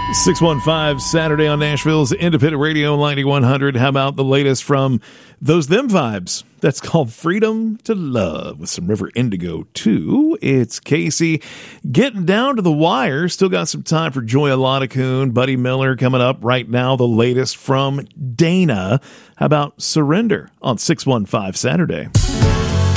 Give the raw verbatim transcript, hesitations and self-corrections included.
six one five Saturday on Nashville's Independent Radio ninety-one hundred. How about the latest from Those Them Vibes? That's called Freedom to Love with some River Indigo too. It's Casey getting down to the wire. Still got some time for Joy Aladacoon, Buddy Miller coming up right now. The latest from Dana. How about Surrender on six one five Saturday?